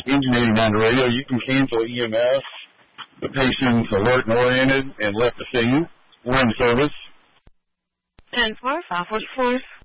Engineering on the radio. You can cancel EMS. The patient's alert and oriented and left the scene. We're in service. 10-4, 544.